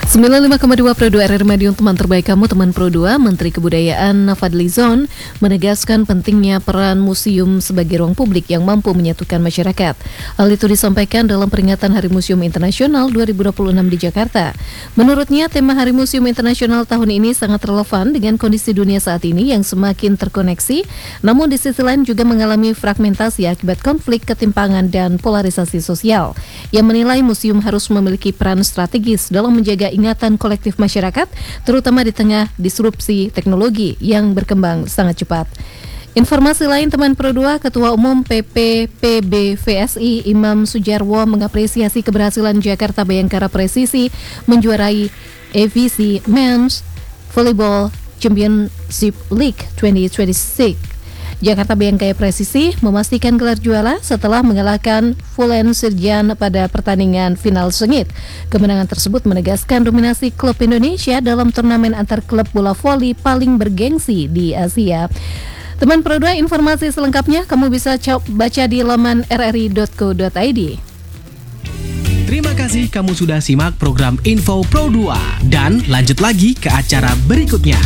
95,2 Pro 2 RRI Madiun, teman terbaik kamu, teman Pro 2. Menteri Kebudayaan Fadlizon menegaskan pentingnya peran museum sebagai ruang publik yang mampu menyatukan masyarakat. Hal itu disampaikan dalam peringatan Hari Museum Internasional 2026 di Jakarta. Menurutnya, tema Hari Museum Internasional tahun ini sangat relevan dengan kondisi dunia saat ini yang semakin terkoneksi, namun di sisi lain juga mengalami fragmentasi akibat konflik, ketimpangan, dan polarisasi sosial. Yang menilai museum harus memiliki peran strategis dalam menjaga ingatan kolektif masyarakat, terutama di tengah disrupsi teknologi yang berkembang sangat cepat. Informasi lain, teman Pro 2, Ketua Umum PPPB-VSI Imam Sujarwo mengapresiasi keberhasilan Jakarta Bayangkara Presisi menjuarai AVC Men's Volleyball Championship League 2026. Jakarta Bayangkara Presisi memastikan gelar juara setelah mengalahkan Fulen Sirjan pada pertandingan final sengit. Kemenangan tersebut menegaskan dominasi klub Indonesia dalam turnamen antar klub bola voli paling bergengsi di Asia. Teman Pro 2, informasi selengkapnya kamu bisa baca di laman rri.co.id. Terima kasih kamu sudah simak program Info Pro 2 dan lanjut lagi ke acara berikutnya.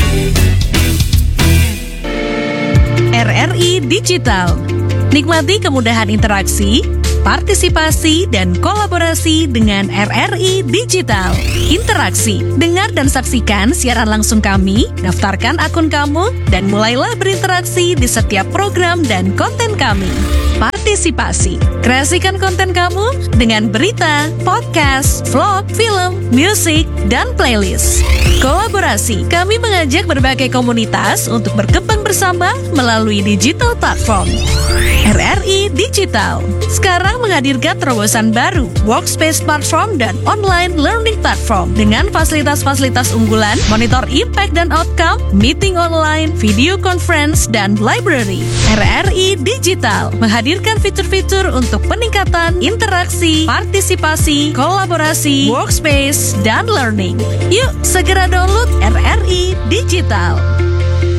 RRI Digital. Nikmati kemudahan interaksi, partisipasi, dan kolaborasi dengan RRI Digital. Interaksi, dengar dan saksikan siaran langsung kami, daftarkan akun kamu, dan mulailah berinteraksi di setiap program dan konten kami. Partisipasi, kreasikan konten kamu dengan berita, podcast, vlog, film, musik, dan playlist. Kolaborasi, kami mengajak berbagai komunitas untuk berkembang bersama melalui digital platform. RRI Digital sekarang menghadirkan terobosan baru, workspace platform dan online learning platform dengan fasilitas-fasilitas unggulan, monitor impact dan outcome, meeting online, video conference, dan library. RRI Digital menghadirkan fitur-fitur untuk peningkatan interaksi, partisipasi, kolaborasi, workspace, dan learning. Yuk segera download RRI Digital.